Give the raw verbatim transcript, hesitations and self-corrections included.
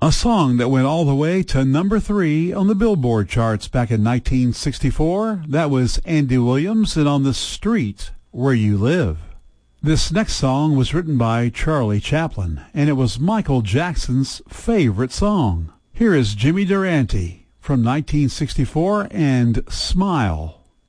A song that went all the way to number three on the Billboard charts back in nineteen sixty-four. That was Andy Williams and On the Street Where You Live. This next song was written by Charlie Chaplin, and it was Michael Jackson's favorite song. Here is Jimmy Durante from nineteen sixty-four and Smile.